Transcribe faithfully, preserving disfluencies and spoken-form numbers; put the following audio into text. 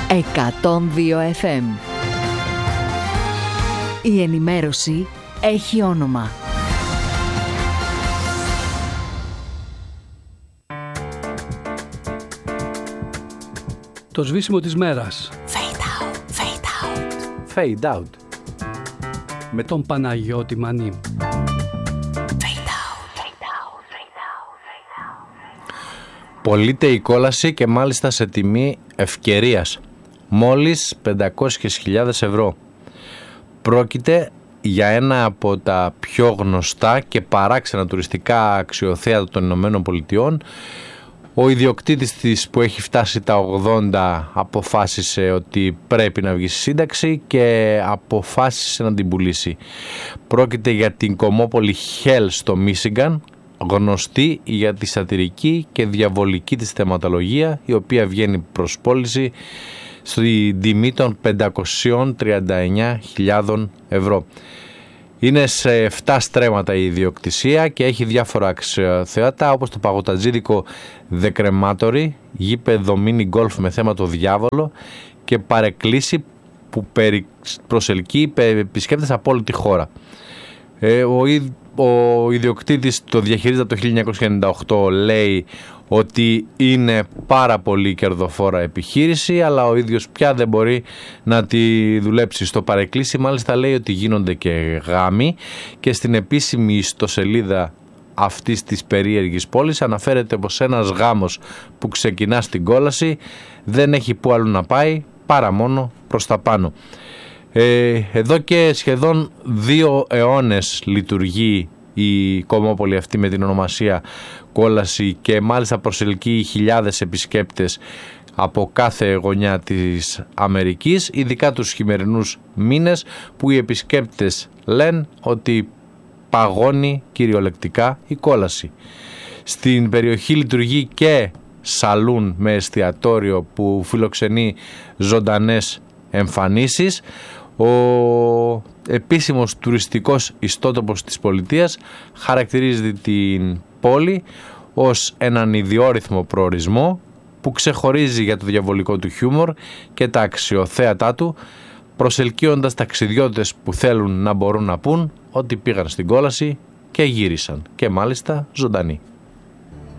εκατόν δύο εφ εμ. Η ενημέρωση έχει όνομα. Το σβήσιμο της μέρας. Fade out, fade out. Fade out. Με τον Παναγιώτη Μανή. Πωλείται η κόλαση και μάλιστα σε τιμή ευκαιρίας. Μόλις πεντακόσιες χιλιάδες ευρώ. Πρόκειται για ένα από τα πιο γνωστά και παράξενα τουριστικά αξιοθέατα των Ηνωμένων Πολιτειών. Ο ιδιοκτήτης της, που έχει φτάσει τα ογδόντα, αποφάσισε ότι πρέπει να βγει στη σύνταξη και αποφάσισε να την πουλήσει. Πρόκειται για την κομμόπολη Hell στο Μίσιγκαν, γνωστή για τη σατιρική και διαβολική της θεματολογία, η οποία βγαίνει προς πώληση στην τιμή των πεντακόσιες τριάντα εννιά χιλιάδες ευρώ. Είναι σε επτά στρέμματα η ιδιοκτησία και έχει διάφορα αξιοθέατα, όπως το παγωτατζίδικο The Crematory, γήπεδο μίνι γκολφ με θέμα το διάβολο και παρεκκλήσι που προσελκύει επισκέπτες από όλη τη χώρα. Ε, ο, ο ιδιοκτήτης το διαχειρίζεται από το χίλια εννιακόσια ενενήντα οκτώ, λέει ότι είναι πάρα πολύ κερδοφόρα επιχείρηση, αλλά ο ίδιος πια δεν μπορεί να τη δουλέψει. Στο παρεκκλήσι μάλιστα λέει ότι γίνονται και γάμοι και στην επίσημη ιστοσελίδα αυτής της περίεργης πόλης αναφέρεται πως ένας γάμος που ξεκινά στην κόλαση δεν έχει που αλλού να πάει παρά μόνο προς τα πάνω. Ε, εδώ και σχεδόν δύο αιώνες λειτουργεί η κομμόπολη αυτή με την ονομασία Κόλαση και μάλιστα προσελκύει χιλιάδες επισκέπτες από κάθε γωνιά της Αμερικής, ειδικά τους χειμερινούς μήνες που οι επισκέπτες λένε ότι παγώνει κυριολεκτικά η κόλαση. Στην περιοχή λειτουργεί και σαλούν με εστιατόριο που φιλοξενεί ζωντανές εμφανίσεις. Ο επίσημος τουριστικός ιστότοπος της πολιτείας χαρακτηρίζει την πόλη ως έναν ιδιόρυθμο προορισμό που ξεχωρίζει για το διαβολικό του χιούμορ και τα αξιοθέατά του, προσελκύοντας ταξιδιώτες που θέλουν να μπορούν να πούν ότι πήγαν στην κόλαση και γύρισαν, και μάλιστα ζωντανοί.